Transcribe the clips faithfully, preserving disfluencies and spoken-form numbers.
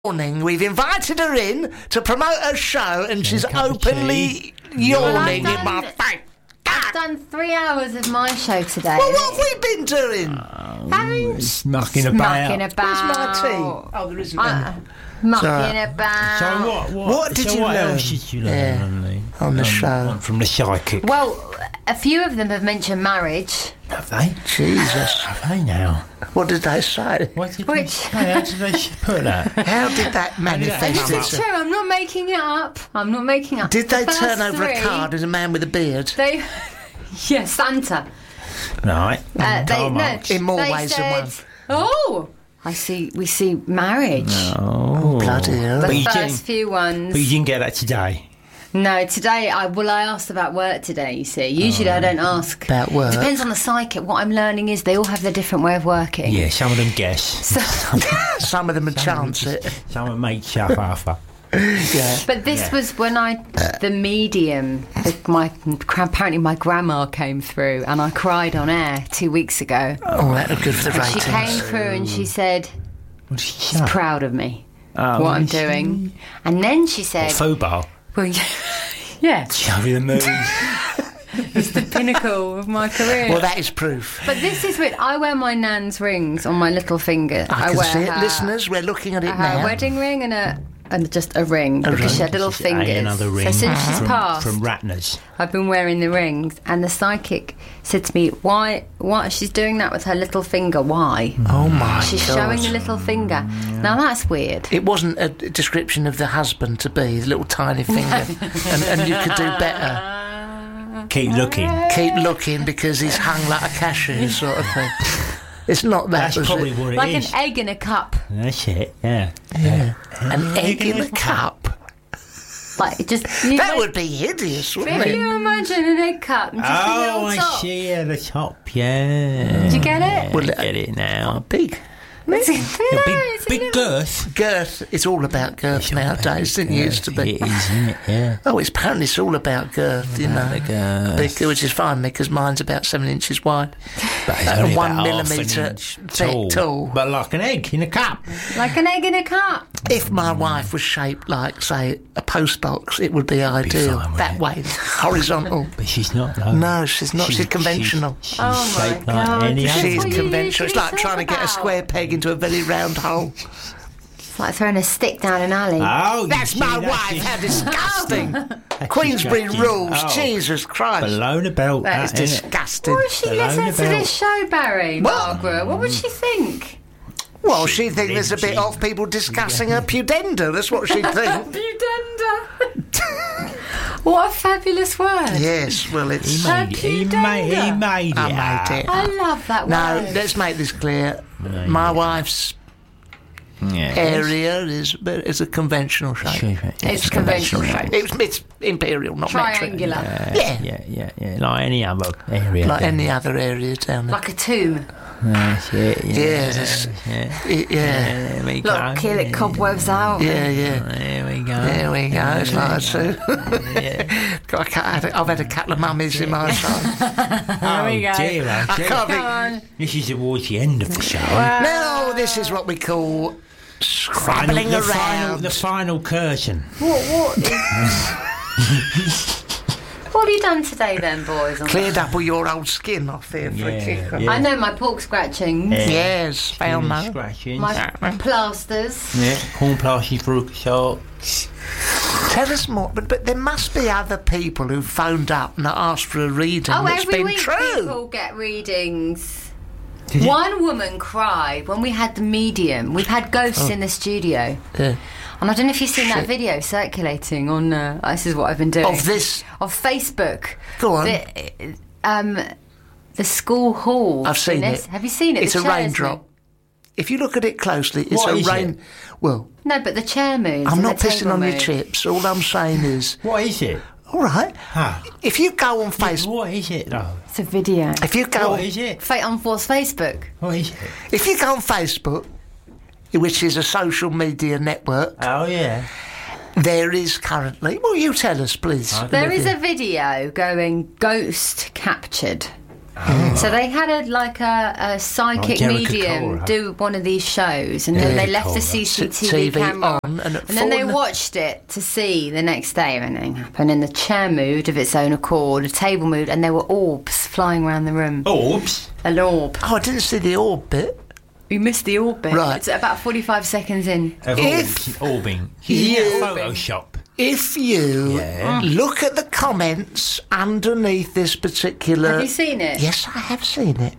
morning. We've invited her in to promote her show, and she's openly yawning Well, in my done- face. I've done three hours of my show today. Well, what have we been doing? Having Mucking about. mucking about. Where's my tea? Oh, there isn't Uh, any. mucking Sorry. about. So what? What, What did so you what learn? else did you learn Yeah, on the, on the um, show? on- from the psychic? Well, a few of them have mentioned marriage. Have they? Jesus. Have they now? What did they say? What did Which- they say? How did they put that? How did that manifest This is itself? true. I'm not making it up. I'm not making it up. Did they The turn first over three, a card as a man with a beard? They, yeah, Santa. Right. Uh, they, Karl no, Marx. In more they ways said, than one. Oh, I see. We see marriage. Oh, Bloody hell. The But you first didn't- few ones. But you didn't get that today. No, today I well I asked about work today, you see. Usually I don't ask. About work? Depends on the psychic. What I'm learning is they all have their different way of working. Yeah, some of them guess. So, Some of them would chance it. Some of them make stuff after. Yeah. but this Yeah. was when I the medium the, my apparently my grandma came through and I cried on air two weeks ago. Oh, that was good for the And she ratings. came through and she said What did she she's say? proud of me. Oh, what I'm is she? doing. And then she said Football. well, yeah, Show me the moon. it's the pinnacle of my career. Well, that is proof. But this is weird. I wear my nan's rings on my little finger. I can wear see it. her, Listeners, we're looking at it her now. wedding ring and a and just a ring because ring. she had little This is, hey, fingers. another ring So since she's from, passed, from Ratner's. I've been wearing the rings. And the psychic said to me, "Why? Why she's doing that with her little finger? Why? Oh, my She's God. showing the little finger. Now that's weird." It wasn't a description of the husband to be, the little tiny finger. and, and you could do better. Keep looking. Keep looking because he's hung like a cashew, sort of thing. It's not that, That's was probably it? what it Like is. an egg in a cup. That's it, yeah. Yeah. An egg in a cup. Like it just. You That know, would be hideous, wouldn't If it? you imagine an egg cup and just a Oh, little I top. see at the top, yeah. Do you get it? Well, I get it now. Big. It's, no, A big, it's a big little- girth. Girth. It's all about girth nowadays. Didn't it used to be? It is, isn't it? Yeah. Oh, it's apparently it's all about girth, you know. the girth. Big, which is fine because mine's about seven inches wide. But it's Uh, only one about half an millimetre inch thick, tall. tall. But like an egg in a cup. Like an egg in a cup. If my wife was shaped like, say, a post box, it would be ideal. fine, that way, horizontal. But she's not, though. No, she's not. She's, conventional. She's, she's Oh my shaped like God. any That's other. She's what you conventional. It's usually like trying to talk get a about. square peg into a very round hole. It's like throwing a stick down an alley. Oh, you That's see, my that's wife. just- How disgusting! that's Queensbury disgusting. rules. Oh, Jesus Christ. Below the belt. That is that, innit? disgusting. What if she Below listened the to belt. this show, Barry? What? Margaret, what would she think? Well, she thinks there's a bit She- off people discussing her pudenda. That's what she'd think. Pudenda. What a fabulous word. Yes, well, He it's... made it. He Pudenda. made, he made it. I made it. I love that No, word. let's make this clear. My wife's Yeah. area is is a conventional shape. It's conventional shape. It's, it's imperial, not Triangular. metric. Yeah, Yeah, yeah, yeah. Like any other area. like down any other area down there. Like a tomb. That's it, yeah. Yeah, that's- yeah. Y- yeah, There we Look, go. kill it cobwebs out. yeah, yeah. There we go. There we go. It's like a Yeah. Got a cut- I've had a couple of mummies in my time. Oh, we go. dear, oh, I dear. can't Come on. think. This is towards the end of the show. Now, this is what we call scrabbling the final, around. the final curtain. What, what, is... what have you done today then, boys? on Cleared up all your old skin off there for a Yeah, kick. yeah. I know my pork scratchings, Yes, found that. Scratching. my plasters. Yeah, corn plastic for socks. Tell us more, but, but there must be other people who phoned up and asked for a reading Oh, that's every been week true. people get readings. Did it? One woman cried when we had the medium. We've had ghosts Oh. in the studio. Yeah. And I don't know if you've seen that Shit. video circulating on. Uh, this is what I've been doing. Of this, Of Facebook. go on. The, um, the school hall. I've seen Innes. it. Have you seen it? It's The a chairs raindrop. move. If you look at it closely, it's What a is rain. it? Well, No, but the chair moves. I'm and not the pissing table on your moves. chips. All I'm saying is, What is it? all right. Ah. If you go on Facebook, What is it, though? It's a video. if you go, What is it? Fate on Force Facebook. What is it? if you go on Facebook, which is a social media network, Oh, yeah. there is currently. Well, you tell us, please. I- There is a video going ghost captured. So they had a like a, a psychic Like Jericho medium Cole, huh? do one of these shows, and then they left the Cole. C C T V T V camera on, and at and then they four in the- watched it to see the next day if anything happened. And the chair moved of its own accord, a table moved, and there were orbs flying around the room. Orbs. An orb. Oh, I didn't see the orb bit. You missed the orb bit. Right. It's about forty-five seconds in. Of If- orbs. Orbing. You- Photoshop. If you Yeah. look at the comments underneath this particular... Have you seen it? Yes, I have seen it.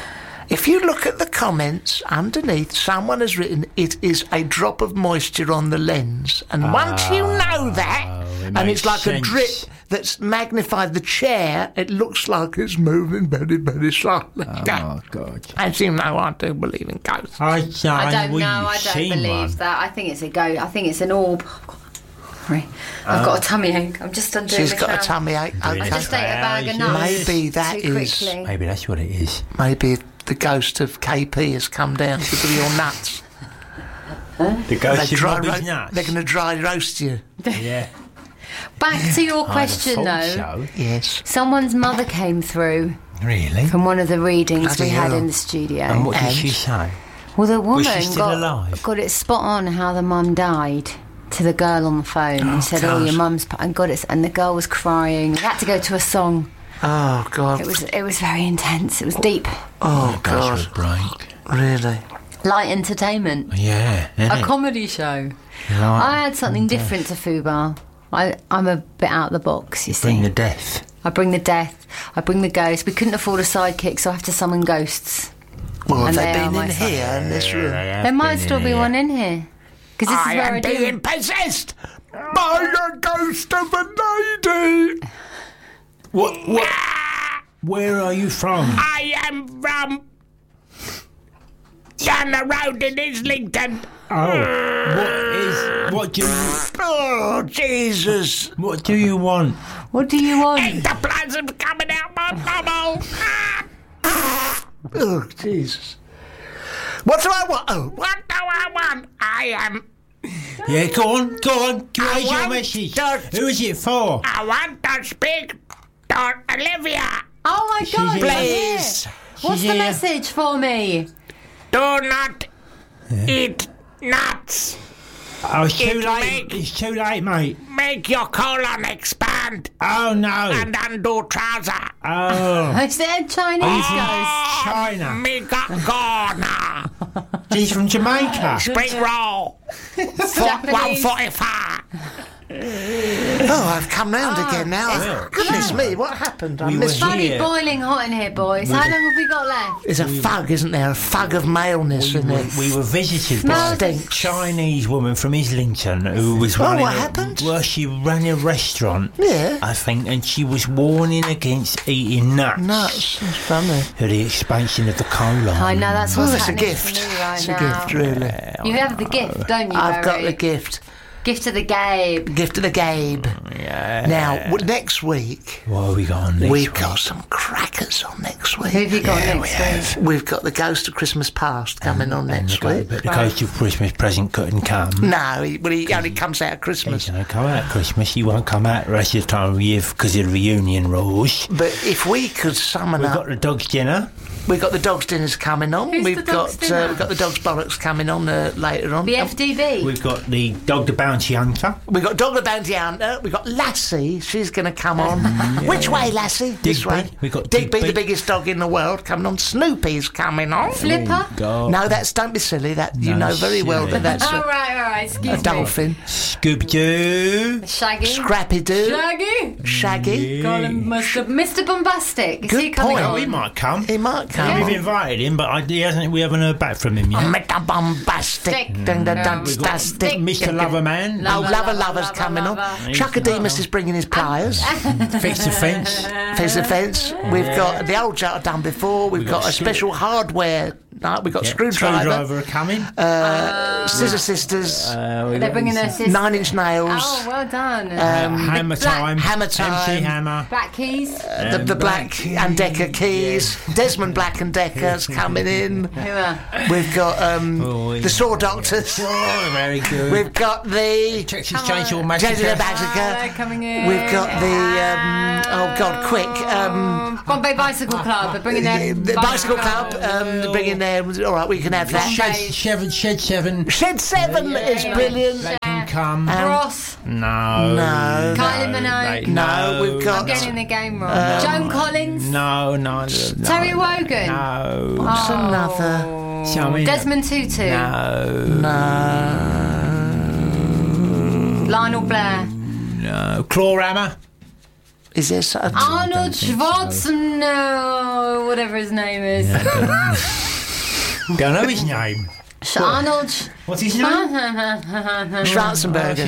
If you look at the comments underneath, someone has written, it is a drop of moisture on the lens. And once you know that, it and makes it's like a sense. drip that's magnified the chair, it looks like it's moving very, very slowly. Oh, God. As you know, I do believe in ghosts. I don't, I don't we've know. I don't seen believe one. that. I think it's a ghost. I think it's an orb. Sorry. I've got a tummy ache. I'm just undoing She's the got a shower. tummy ache. I Okay. just ate a bag of nuts. Maybe that too is- quickly. Maybe that's what it is. Maybe the ghost of K P has come down because of your nuts. The They ghost of dry Robbie's ro- nuts. They're going to dry roast you. Yeah. Back to your I'd have question, thought though. so. Yes. Someone's mother came through Really? from one of the readings Bloody we had hell. in the studio. And what did And- she say? Well, the woman she still got, alive? got it spot on how the mum died to the girl on the phone and said, "Oh, God. your mum's," pa-" and got it, and the girl was crying. We had to go to a song. Oh, God. It was it was very intense. It was deep, Oh, Gosh, God. break. Really? light entertainment, Yeah. a comedy show. I had something different to Fubar. I I'm a bit out of the box. You see, Bring the death. I bring the death. I bring the ghost. We couldn't afford a sidekick, so I have to summon ghosts. Well, have And they they are been my in son. here in this room? There might still be one in here. Because this I is where am I do. being possessed by a ghost of a lady. What? What? Where are you from? I am from down the road in Islington. Oh, what is? What do you? Oh, Jesus. What do you want? What do you want? Ectoplasm coming out my bubble. Oh, Jesus. What do I want? Oh, what do I want? I am... Yeah, go on, go on. I Where's your want message? to- Who is it for? I want to speak to Olivia. Oh my God! here. Please. What's She's the here. message for me? Do not eat nuts. Oh, it's too It late. make- It's too late, mate. Make your colon expand Oh no. and undo trouser. Oh, Is it a Chinese ghost? China. Me got gone. She's from Jamaica. Spring roll. one Japanese. forty-five. Oh, I've come round again now. Well, Goodness me, what happened? I We missed were you. Bloody here. boiling hot in here, boys. How long have we got left? There's a fug, isn't there? A fug of maleness in there. We were visited by Smells a stinks. Chinese woman from Islington who was Oh, running. what a- happened? Well, she ran a restaurant. Yeah. I think, and she was warning against eating nuts. Nuts. That's funny. For the expansion of the colon. I know that's Oh, what's it's a happening gift. to me right It's now. a gift, really. You have the gift, don't you? I've got Barry? the gift. Gift of the Gabe. Gift of the Gabe. Yeah. Now, w- next week, What have we got on next we've week? got some crackers on next Who week. have you got Yeah, we next have. week? We've got the Ghost of Christmas Past coming on And next the, week. But the Ghost of Christmas present couldn't come. No, he, well, he only comes out at He's Christmas. going to come out at Christmas. He won't come out the rest of the time of year because of the reunion rules. But if we could summon We've up, got the dog's dinner. we've got the Dog's Dinners coming on. Who's we've the Dog's got Dinner? uh, we've got the Dog's Bollocks coming on uh, later on. The F D B. We've got the Dog the Bounty Hunter. We've got Dog the Bounty Hunter. We've got Lassie. She's going to come on. Which way, Lassie? This Digby. way. We've got Digby, Digby. the biggest dog in the world, coming on. Snoopy's coming on. Flipper. God. No, that's don't be silly. That you No, know very well silly. that that's All a, right, all right. Excuse a me. dolphin. Scooby Doo. Shaggy. Scrappy Doo. Shaggy. Shaggy. Call him Mister Mister Bombastic. Is Good he coming point. Oh, on? he might come. He might come. Yeah. We've invited him, but I, he hasn't. We haven't heard back from him yet. Mister Bombastic. Stick. Dun, dun, dun, We've got stick. Mister Loverman. Oh, Lover, Lover lover, Lover's lover, coming lover. on. Chuckademus is bringing his pliers. Fix the fence. Face the fence. We've got the old jar I've done before. We've, We've got, got a special hardware No, we've got Yeah, Screwdriver, Screwdriver are coming. uh, Scissor Sisters, Uh, we They're got bringing their sister. Nine Inch Nails, Oh, well done. uh, Hammer Black- Time. Hammer M C Time. Hammer. Black Keys. the, the Black and Decker Keys, Desmond Black and Decker's coming in. Who are? We've got um, Oh, yeah. the Saw Doctors. Oh, very good. We've got the Texas Come on. Chainsaw Jason Massacre. Massacre. Ah, they're coming in. We've got the um, oh god, quick um, Bombay Bicycle Club. They're bringing their the Bicycle Club. Um, they're bringing their. All right, we can have that. Shed Seven. Shed Seven. Shed Seven is brilliant. They can come. Ross. No. No. Kylie Minogue. they- No, we've got- I'm getting the game wrong. Joan Collins. No, no, no. Terry Wogan. No. What's Oh. another? Shall we- Desmond Tutu. No. No. Lionel Blair. No. Clawhammer. Is there such? Arnold think so. Schwarzenegger. No, whatever his name is. Don't know his name. Sh- Arnold. Sch- What's his name? Schwarzenegger.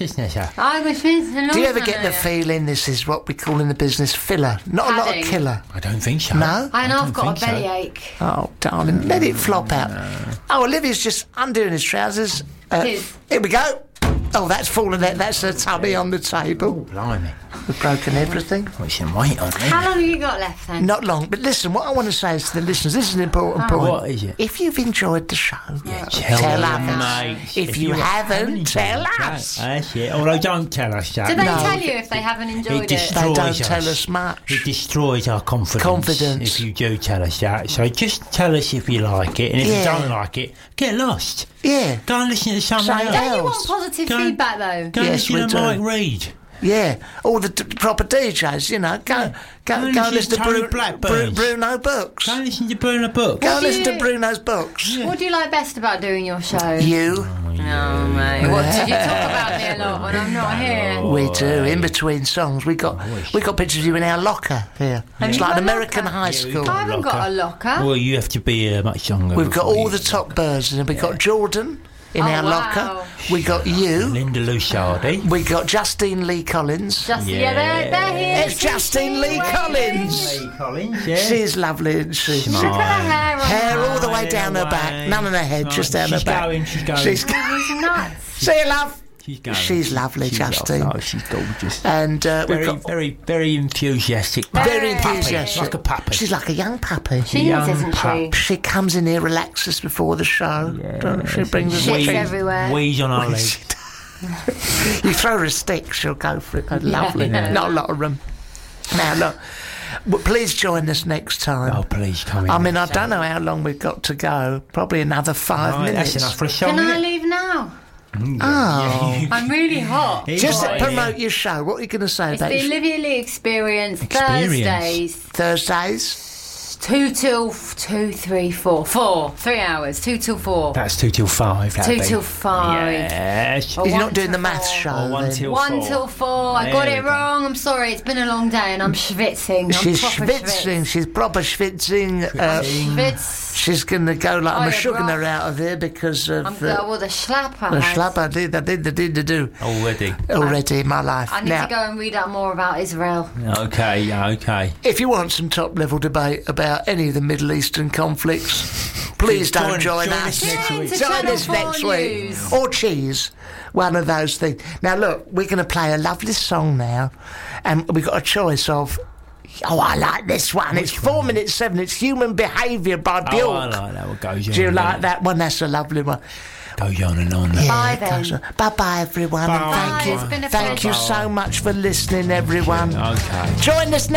Do Do you ever get the feeling this is what we call in the business filler? Not a lot Padding. of killer. I don't think so. No? I know don't I've got a think so. bellyache. Oh, darling, let it flop out. Oh, Olivia's just undoing his trousers. Uh, His. here we go. Oh, that's fallen out. That's her tummy on the table. Blimey. We've broken everything. What's some weight on me? How long have you got left then? Not long, but listen, what I want to say is to the listeners, this is an important point. What is it? If you've enjoyed the show, Tell, tell them, others. mate. If you haven't, tell us. That's it. Although don't tell us that. Do they No. tell you if they haven't enjoyed It it? just- They don't Destroys tell us. us much. It destroys our confidence, Confidence. if you do tell us that. So just tell us if you like it, and if Yeah. you don't like it, get lost. Yeah, Go and listen to someone Say else. it. Don't you want else. positive Go- feedback though? Go and Yes, listen we to do. Mike Reid. yeah. All the d- proper D Js, you know. Go, go, Go and go listen and listen to to Tony Bru- Blackburn. Bru- Bruno Books. Go and listen to Bruno Book. Go and do listen to you- Bruno's books. What do you like best about doing your show? You, No, mate. What did you talk about me a lot when I'm not here? we do. In between songs, we got we got pictures of you in our locker here. It's you like got an a American locker? high Yeah, we school. I haven't got a locker. Well, you have to be uh, much younger. We've got before all you the do top birds, and we've got Jordan in Oh, our wow. locker. We got you. Linda Lusardi. We got Justine Lee Collins. Just yeah, they're, they're here. It's Justine Lee Collins. Lee Collins, yeah. She's lovely, isn't she? She- Look at her hair on Hair her. all the way Smiling down her away. back. None on her head, Right, just down she's her back. going, she's going. She's She's nuts. See you, love. She's going. She's lovely, She's Justine. Oh, she's gorgeous. And uh, we've Very, got very, very enthusiastic. very Puppy, enthusiastic. like a puppy. She's like a young puppy. She Young is, isn't she? pup. She comes in here, relaxes before the show. Don't she? Brings us a Shits treat. everywhere. Wheeze on our legs. You throw her a stick, she'll go for it. Oh, lovely. Yeah. Not a lot of room. Now, look, well, please join us next time. Oh, please come in. I mean, I don't know how long we've got to go. Probably another five Right, minutes. that's enough for a song. Can I isn't it? leave now? Oh. I'm really hot. Just Boy. promote your show. What are you going to say It's about the it? Olivia Lee Experience, Experience. Thursdays, Thursdays? two till f- two, three, four, four, three hours, two till four, That's two till five. that'd two be. till five. Yes. Or You're one not doing till the maths four. show Or one then? till One four. till four. I There got we it go. wrong. I'm sorry. It's been a long day and I'm schwitzing. I'm She's proper schwitzing. She's proper schwitzing. Uh, Schwitz. she's going to go like Oh, I'm yeah, shugging bro. her out of here because of I'm the, uh, well, the schlapper. the has- schlapper did, I did, I did, I do Already. already in my life. I need now, to go and read up more about Israel. Okay, okay. if you want some top level debate about any of the Middle Eastern conflicts, please don't join, Join- join us. us next Tune week. to Join Channel us four next week. News. Or cheese. One of those things. Now, look, we're going to play a lovely song now, and we've got a choice of. Oh, I like this one. It's four minutes seven. It's Human Behaviour by Oh, Bjork. I like that one. Goes on Do you and like on. that one? That's a lovely one. Goes on and on. Bye it goes then. on. Bye-bye, everyone. and Bye. thank you. It's been a Thank you pleasure. so much for listening, everyone. Okay. Join us